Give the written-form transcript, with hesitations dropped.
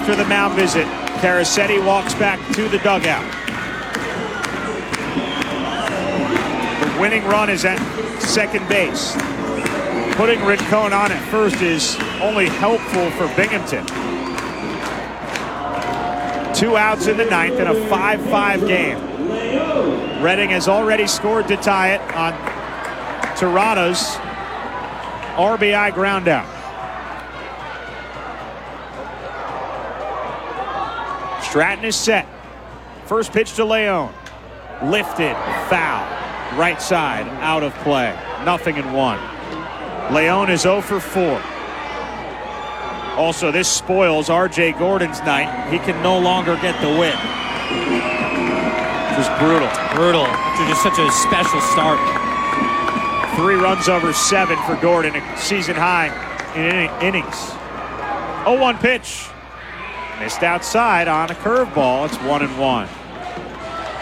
after the mound visit, Caracetti walks back to the dugout. The winning run is at second base. Putting Rincon on at first is only helpful for Binghamton. 2 outs in the ninth in a 5-5 game. Reading has already scored to tie it on Tirana's RBI groundout. Stratton is set. First pitch to Leon. Lifted, foul. Right side, out of play. 0-1. Leon is 0 for 4. Also, this spoils R.J. Gordon's night. He can no longer get the win. Just brutal. Brutal. After just such a special start. 3 runs over 7 for Gordon, a season high in innings. 0-1 pitch. Missed outside on a curveball. It's 1-1.